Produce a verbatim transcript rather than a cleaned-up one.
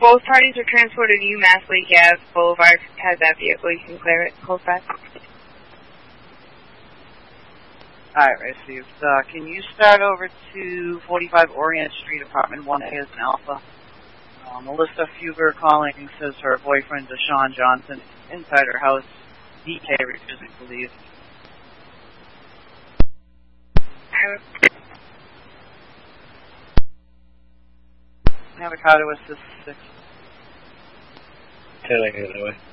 both parties are transported to UMass Lake Ave Boulevard. Has that vehicle, you can clear it. Close by. Alright, received. Uh, can you start over to forty-five Orient Street, apartment one A as an Alpha? Uh, Melissa Fugger calling says her boyfriend, Deshaun Johnson, inside her house. D K refusing to leave. Have a car to assist six. Ten, I get it away.